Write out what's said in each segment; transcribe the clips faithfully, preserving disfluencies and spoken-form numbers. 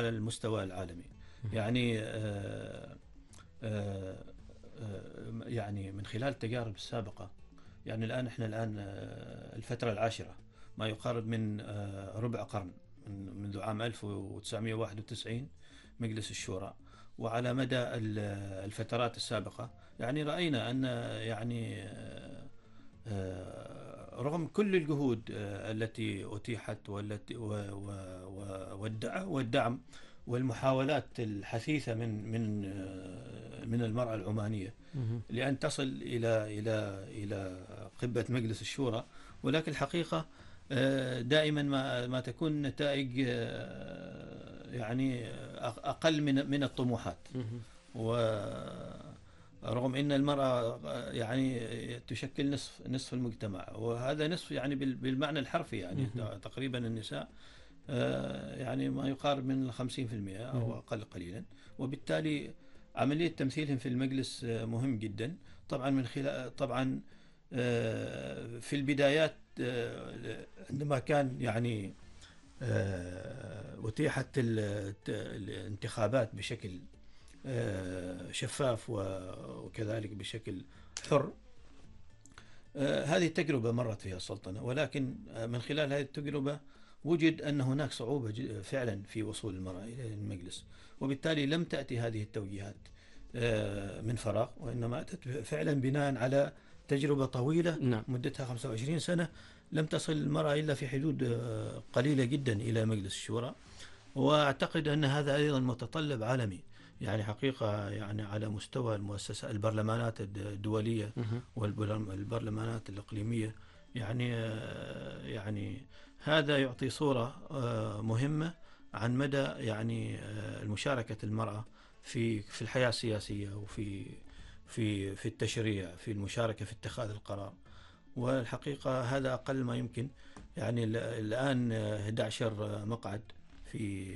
على المستوى العالمي. يعني آه آه آه يعني من خلال التجارب السابقة، يعني الآن إحنا الآن آه الفترة العاشرة، ما يقارب من آه ربع قرن، من منذ عام ألف وتسعمئة وواحد وتسعين مجلس الشورى. وعلى مدى الفترات السابقة يعني رأينا أن يعني آه آه رغم كل الجهود آه التي أتيحت والتي والدعم والمحاولات الحثيثة من من آه من المرأة العمانية لأن تصل إلى إلى إلى قبة مجلس الشورى، ولكن الحقيقة دائما ما ما تكون نتائج يعني أقل من من الطموحات. ورغم أن المرأة يعني تشكل نصف نصف المجتمع، وهذا نصف يعني بالمعنى الحرفي، يعني تقريبا النساء يعني ما يقارب من خمسين بالمئة أو أقل قليلا، وبالتالي عملية تمثيلهم في المجلس مهم جدا. طبعا من خلال طبعا في البدايات عندما كان يعني أتيحت الانتخابات بشكل شفاف وكذلك بشكل حر، هذه التجربة مرت فيها السلطنة، ولكن من خلال هذه التجربة وجد أن هناك صعوبة فعلا في وصول المرأة إلى المجلس، وبالتالي لم تأتي هذه التوجيهات من فراغ، وإنما أتت فعلا بناء على تجربة طويلة نعم. مدتها خمسة وعشرين سنة لم تصل المرأة إلا في حدود قليلة جدا إلى مجلس الشورى. وأعتقد أن هذا أيضا متطلب عالمي، يعني حقيقة يعني على مستوى المؤسسات البرلمانات الدولية والبرلمانات الإقليمية، يعني يعني هذا يعطي صورة مهمة عن مدى يعني المشاركة المرأة في في الحياة السياسية وفي في في التشريع، في المشاركة في اتخاذ القرار. والحقيقة هذا أقل ما يمكن، يعني الآن أحد عشر مقعد في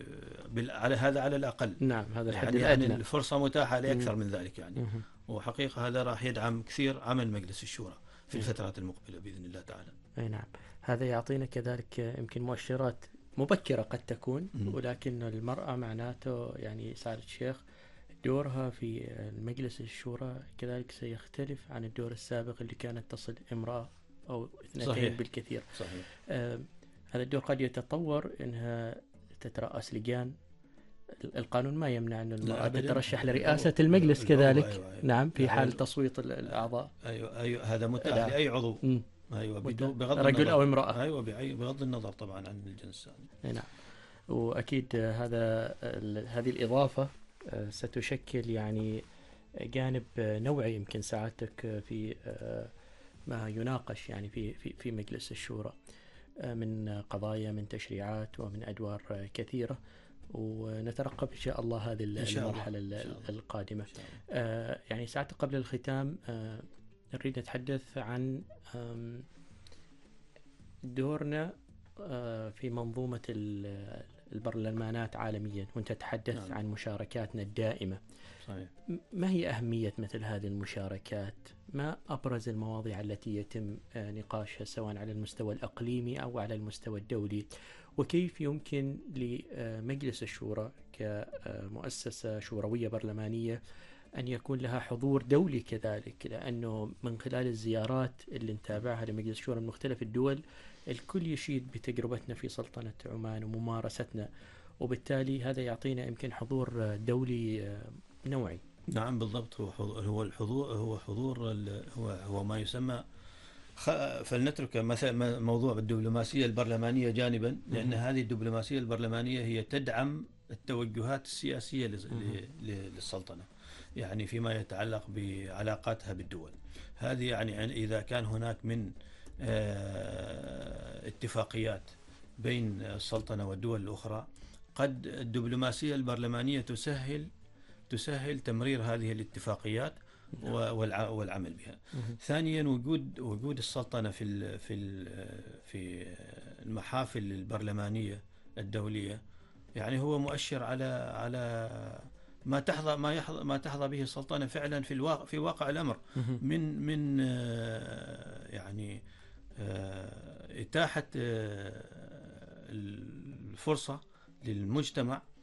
على هذا على الأقل. نعم هذا الحد يعني الأدنى. الفرصة متاحة لأكثر من ذلك يعني. وحقيقة هذا راح يدعم كثير عمل مجلس الشورى في الفترات المقبلة بإذن الله تعالى. أي نعم، هذا يعطينا كذلك يمكن مؤشرات مبكرة قد تكون، ولكن المرأة معناته يعني سعادة الشيخ دورها في المجلس الشورى كذلك سيختلف عن الدور السابق اللي كانت تصل امرأة أو اثنتين صحيح. بالكثير. صحيح. آه هذا الدور قد يتطور إنها تترأس لجان. القانون ما يمنع أن المرأة تترشح لرئاسة المجلس كذلك. أيوة أيوة. نعم في حال تصويت الأعضاء. أيوة أيوة هذا متاح لأي عضو. م. أيوة بغض رجل النظر. أو امرأة. أيوة بغض النظر طبعا عن الجنس. نعم. وأكيد هذا هذه الإضافة ستشكل يعني جانب نوعي يمكن سعادتك في ما يناقش يعني في في في مجلس الشورى من قضايا، من تشريعات، ومن أدوار كثيرة، ونترقب إن شاء الله هذه المرحلة القادمة. يعني ساعتك قبل الختام نريد نتحدث عن دورنا في منظومة البرلمانات عالميا، وانت تتحدث نعم. عن مشاركاتنا الدائمة. صحيح. ما هي أهمية مثل هذه المشاركات؟ ما أبرز المواضيع التي يتم نقاشها سواء على المستوى الأقليمي أو على المستوى الدولي؟ وكيف يمكن لمجلس الشورى كمؤسسة شوروية برلمانية أن يكون لها حضور دولي كذلك؟ لأنه من خلال الزيارات اللي نتابعها لمجلس الشورى من مختلف الدول الكل يشيد بتجربتنا في سلطنة عمان وممارستنا، وبالتالي هذا يعطينا يمكن حضور دولي نوعي. نعم بالضبط. هو هو الحضور هو حضور هو هو ما يسمى، فلنترك مثلا موضوع الدبلوماسية البرلمانية جانبا، لأن هذه الدبلوماسية البرلمانية هي تدعم التوجهات السياسية للسلطنة، يعني فيما يتعلق بعلاقاتها بالدول. هذه يعني إذا كان هناك من اتفاقيات بين السلطنة والدول الأخرى، قد الدبلوماسية البرلمانية تسهل تسهل تمرير هذه الاتفاقيات والعمل بها. ثانيا وجود وجود السلطنة في ال في ال في المحافل البرلمانية الدولية، يعني هو مؤشر على على ما تحظى ما يحظى ما تحظى به السلطنة فعلا في الواقع في واقع الأمر من من يعني إتاحة الفرصة للمجتمع